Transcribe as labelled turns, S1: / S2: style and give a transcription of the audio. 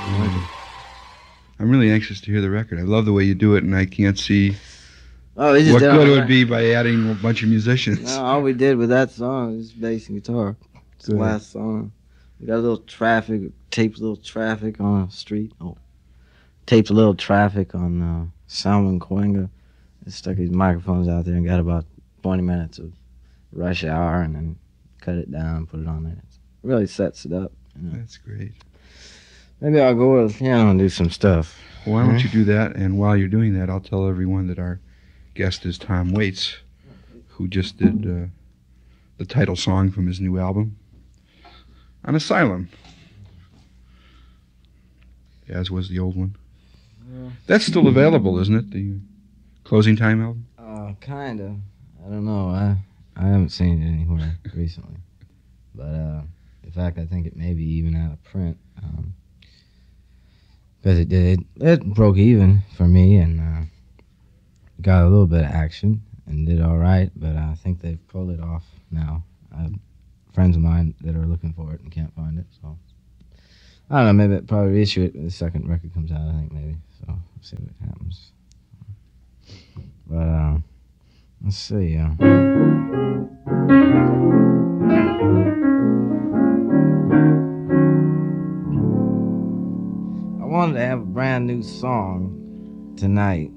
S1: I'm really anxious to hear the record. I love the way you do it, and I can't see
S2: Oh, they just
S1: what
S2: did
S1: good it would be by adding a bunch of musicians.
S2: No, all we did with that song is bass and guitar. It's the
S1: Good.
S2: last song. We got a little traffic, taped a little traffic on the street. Taped a little traffic on Salmon Coenga. Stuck these microphones out there and got about 20 minutes of rush hour and then cut it down, put it on there. It really sets it up. You know.
S1: That's great.
S2: Maybe I'll go with piano and do some stuff.
S1: Well, why don't you do that? And while you're doing that, I'll tell everyone that our guest is Tom Waits, who just did the title song from his new album, On Asylum, as was the old one.
S2: Yeah.
S1: That's still available, isn't it? The Closing Time album?
S2: Kind of. I don't know. I haven't seen it anywhere recently. But, in fact, I think it may be even out of print. Because it broke even for me and got a little bit of action and did all right, but I think they've pulled it off now. I have friends of mine that are looking for it and can't find it, so I don't know, maybe I'll probably reissue it when the second record comes out, I think, maybe, so we'll see what happens. But, let's see, I wanted to have a brand new song tonight